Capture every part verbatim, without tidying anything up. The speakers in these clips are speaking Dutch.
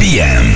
M.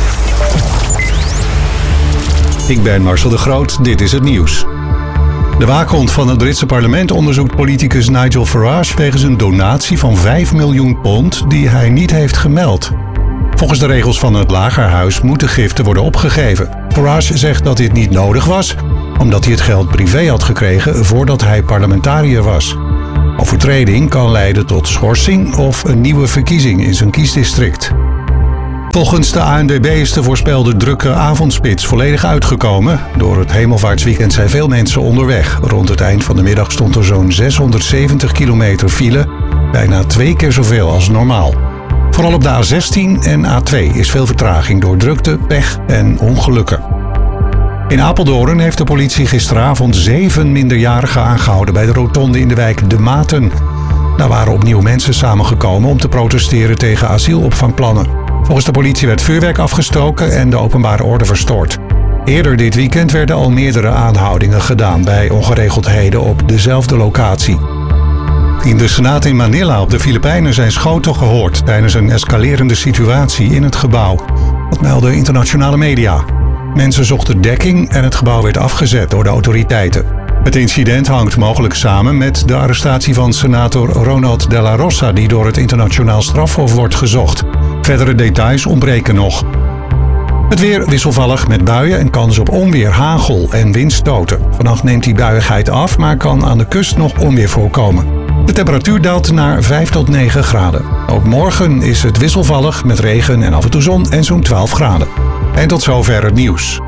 Ik ben Marcel de Groot, dit is het nieuws. De waakhond van het Britse parlement onderzoekt politicus Nigel Farage wegens een donatie van vijf miljoen pond die hij niet heeft gemeld. Volgens de regels van het Lagerhuis moeten giften worden opgegeven. Farage zegt dat dit niet nodig was, omdat hij het geld privé had gekregen voordat hij parlementariër was. Overtreding kan leiden tot schorsing of een nieuwe verkiezing in zijn kiesdistrict. Volgens de A N W B is de voorspelde drukke avondspits volledig uitgekomen. Door het hemelvaartsweekend zijn veel mensen onderweg. Rond het eind van de middag stond er zo'n zeshonderdzeventig kilometer file, bijna twee keer zoveel als normaal. Vooral op de A zestien en A twee is veel vertraging door drukte, pech en ongelukken. In Apeldoorn heeft de politie gisteravond zeven minderjarigen aangehouden bij de rotonde in de wijk De Maten. Daar waren opnieuw mensen samengekomen om te protesteren tegen asielopvangplannen. Volgens de politie werd vuurwerk afgestoken en de openbare orde verstoord. Eerder dit weekend werden al meerdere aanhoudingen gedaan bij ongeregeldheden op dezelfde locatie. In de Senaat in Manila op de Filipijnen zijn schoten gehoord tijdens een escalerende situatie in het gebouw. Dat melden internationale media. Mensen zochten dekking en het gebouw werd afgezet door de autoriteiten. Het incident hangt mogelijk samen met de arrestatie van senator Ronald de la Rosa, die door het internationaal strafhof wordt gezocht. Verdere details ontbreken nog. Het weer wisselvallig met buien en kans op onweer, hagel en windstoten. Vannacht neemt die buiigheid af, maar kan aan de kust nog onweer voorkomen. De temperatuur daalt naar vijf tot negen graden. Ook morgen is het wisselvallig met regen en af en toe zon en zo'n twaalf graden. En tot zover het nieuws.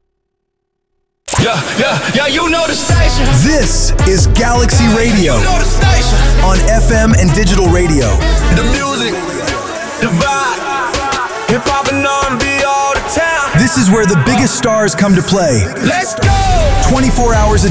Yeah, yeah, yeah, you know the station. This is Galaxy Radio. You know the station. On F M and digital radio. The music, the vibe, hip hop and R and B all the time. This is where the biggest stars come to play. Let's go. twenty-four hours a